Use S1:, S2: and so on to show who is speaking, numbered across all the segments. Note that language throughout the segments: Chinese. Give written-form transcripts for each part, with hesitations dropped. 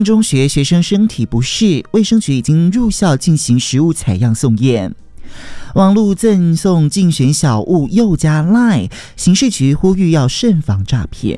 S1: 中学学生身体不适，卫生局已经入校进行食物采样送验。网络赠送竞选小物又加 LINE， 刑事局呼吁要慎防诈骗。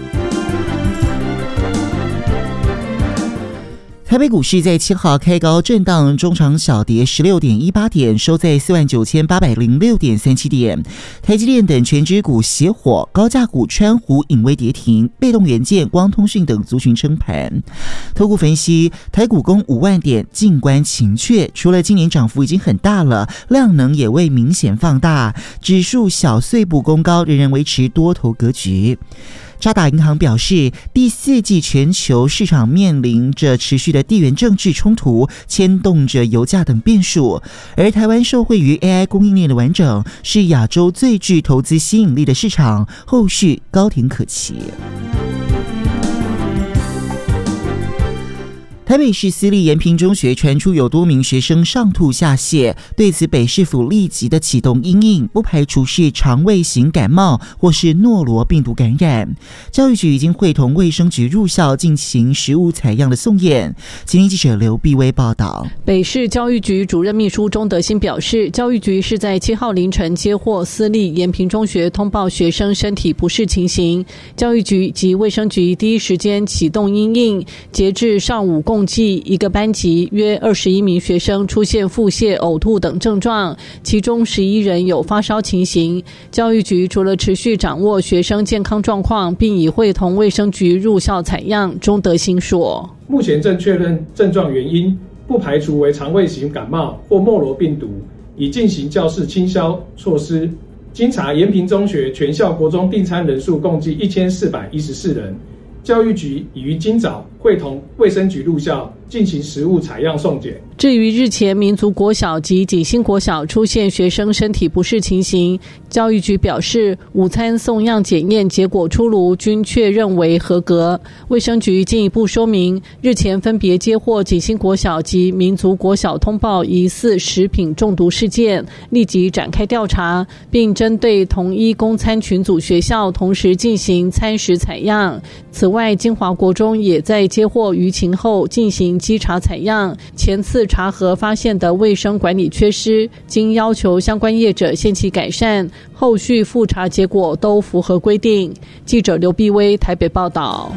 S1: 台北股市在7号开高震荡，中场小跌 16.18 点，收在 49,806.37 点。台积电等全指股熄火，高价股川湖隐微跌停，被动元件、光通讯等族群撑盘。投顾分析，台股攻5万点，静观情却。除了今年涨幅已经很大了，量能也未明显放大，指数小碎步攻高，仍然维持多头格局。渣打银行表示，第4季全球市场面临着持续的地缘政治冲突，牵动着油价等变数，而台湾受惠于 AI 供应链的完整，是亚洲最具投资吸引力的市场，后续高停可期。台北市私立延平中学传出有多名学生上吐下泻，对此北市府立即的启动因应，不排除是肠胃型感冒或是诺罗病毒感染。教育局已经会同卫生局入校进行食物采样的送验。今天记者刘碧薇报道。
S2: 北市教育局主任秘书钟德兴表示，教育局是在7号凌晨接获私立延平中学通报学生身体不适情形，教育局及卫生局第一时间启动因应，截至上午共计一个班级约21名学生出现腹泻、呕吐等症状，其中11人有发烧情形。教育局除了持续掌握学生健康状况，并已会同卫生局入校采样。钟德兴说，
S3: 目前正确认症状原因，不排除为肠胃型感冒或莫罗病毒，已进行教室清消措施。经查，延平中学全校国中订餐人数共计1414人。教育局已于今早会同卫生局入校进行食物采样送检。
S2: 至于日前民族国小及景兴国小出现学生身体不适情形，教育局表示，午餐送样检验结果出炉，均确认为合格。卫生局进一步说明，日前分别接获景兴国小及民族国小通报疑似食品中毒事件，立即展开调查，并针对同一供餐群组学校同时进行餐食采样。此外，金华国中也在接获舆情后进行稽查采样，前次查核发现的卫生管理缺失，经要求相关业者限期改善，后续复查结果都符合规定。记者刘碧薇台北报道。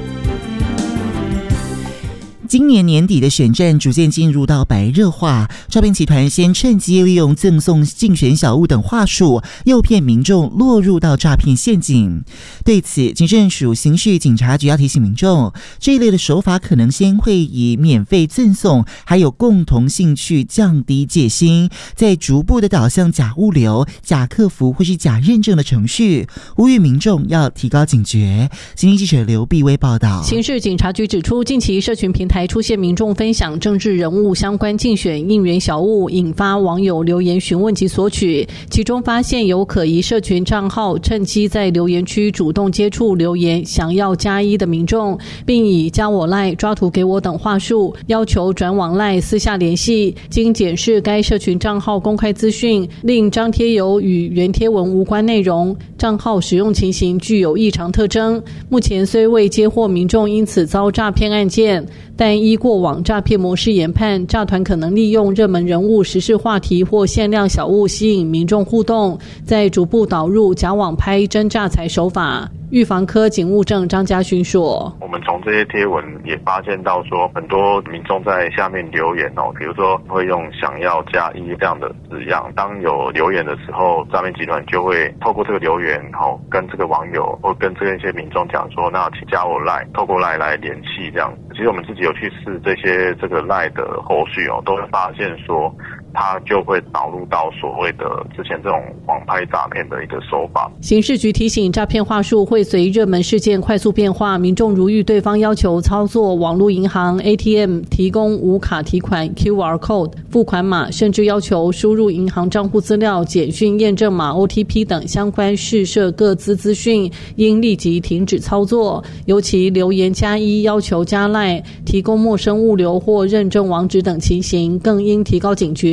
S1: 今年年底的选战逐渐进入到白热化，诈骗集团先趁机利用赠送竞选小物等话术，诱骗民众落入到诈骗陷阱。对此，警政署刑事警察局要提醒民众，这一类的手法可能先会以免费赠送，还有共同兴趣降低戒心，再逐步的导向假物流、假客服或是假认证的程序，呼吁民众要提高警觉。今天记者刘碧薇报道。
S2: 刑事警察局指出，近期社群平台出现民众分享政治人物相关竞选应援小物，引发网友留言询问及索取，其中发现有可疑社群账号趁机在留言区主动接触留言想要加一的民众，并以加我赖、抓图给我等话术要求转往赖私下联系。经检视该社群账号公开资讯，另张贴有与原贴文无关内容，账号使用情形具有异常特征。目前虽未接获民众因此遭诈骗案件，但依过往诈骗模式研判，诈团可能利用热门人物、时事话题或限量小物吸引民众互动，再逐步导入假网拍真诈财手法。预防科警务证张家勋说，
S4: 我们从这些贴文也发现到说，很多民众在下面留言比如说会用想要加一这样的字样，当有留言的时候，诈骗集团就会透过这个留言跟这个网友或跟这些民众讲说，那请加我赖，透过赖来联系这样。其实我们自己有去试这个赖的后续都会发现说，它就会导入到所谓的之前这种网拍诈骗的一个手法。
S2: 刑事局提醒，诈骗话术会随热门事件快速变化，民众如遇对方要求操作网络银行 ATM 提供无卡提款 QR code 付款码，甚至要求输入银行账户资料、简讯验证码 OTP 等相关事涉个资资讯，应立即停止操作。尤其留言加一要求加赖、提供陌生物流或认证网址等情形，更应提高警觉。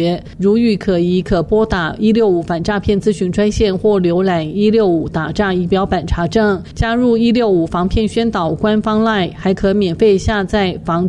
S2: 别。如遇可疑，可拨打165反诈骗咨询专线或浏览165打诈仪表板查证，加入165防骗宣导官方 LINE， 还可免费下载防